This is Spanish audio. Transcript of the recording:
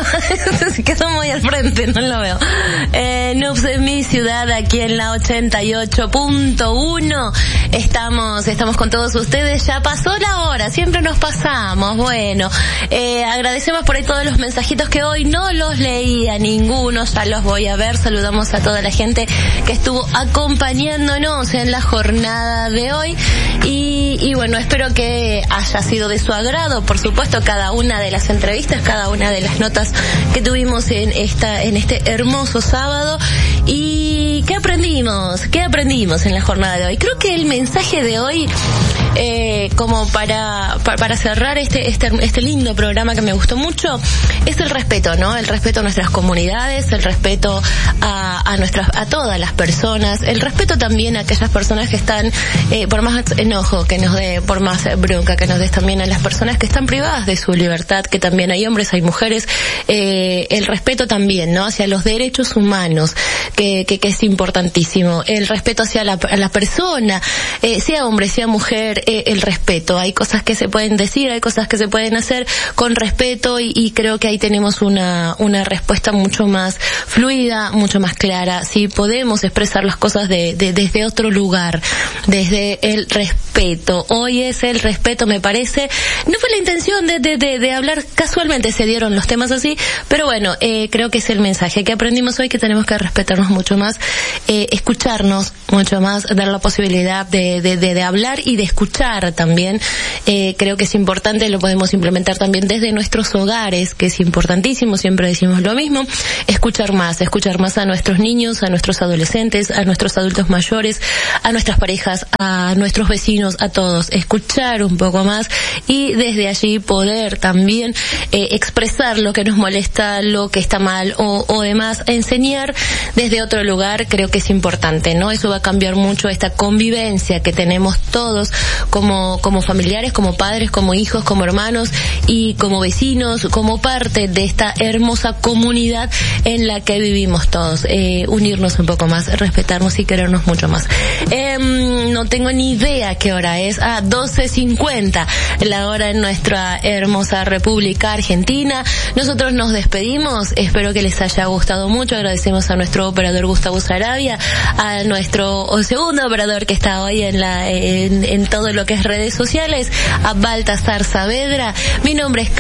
Quedó muy al frente, no lo veo. Noobs en mi ciudad, aquí en la 88.1. Estamos con todos ustedes. Ya pasó la hora, siempre nos pasamos. Bueno, agradecemos por ahí todos los mensajitos que hoy no los leía ninguno, ya los voy a ver. Saludamos a toda la gente que estuvo acompañándonos en la jornada de hoy. Y bueno, espero que haya sido de su agrado, por supuesto, cada una de las entrevistas, cada una de las notas que tuvimos en este hermoso sábado. ¿Y qué aprendimos? ¿Qué aprendimos en la jornada de hoy? Creo que el mensaje de hoy, como para cerrar este lindo programa que me gustó mucho, es el respeto, ¿no? El respeto a nuestras comunidades, el respeto a todas las personas, el respeto también a aquellas personas que están, por más enojo que nos dé, por más bronca que nos des, también a las personas que están privadas de su libertad, que también hay hombres, hay mujeres, el respeto también, ¿no? Hacia los derechos humanos, que es importantísimo, el respeto hacia la persona, sea hombre, sea mujer, el respeto. Hay cosas que se pueden decir, hay cosas que se pueden hacer con respeto, y creo que ahí tenemos una respuesta mucho más fluida, mucho más clara. Sí, podemos expresar las cosas desde otro lugar, desde el respeto. Hoy es el respeto, me parece. No fue la intención de hablar, casualmente se dieron los temas así, pero bueno, creo que es el mensaje que aprendimos hoy, que tenemos que respetarnos mucho más, escucharnos mucho más, dar la posibilidad de hablar y de escuchar también. Creo que es importante, lo podemos implementar también desde nuestros hogares, que es importantísimo, siempre decimos lo mismo, escuchar más a nuestros niños, a nuestros adolescentes, a nuestros adultos mayores, a nuestras parejas, a nuestros vecinos, a todos, escuchar un poco más, y desde allí poder también expresar lo que nos molesta, lo que está mal o demás, enseñar desde otro lugar. Creo que es importante, ¿no? Eso va a cambiar mucho esta convivencia que tenemos todos como familiares, como padres, como hijos, como hermanos y como vecinos, como parte de esta hermosa comunidad en la que vivimos todos. Unirnos un poco más, respetarnos y querernos mucho más. No tengo ni idea qué hora es. 12:50 la hora en nuestra hermosa República Argentina. Nosotros nos despedimos, espero que les haya gustado mucho. Agradecemos a nuestro operador Gustavo Sarabia, a nuestro segundo operador que está hoy en todo lo que es redes sociales, a Baltasar Saavedra. Mi nombre es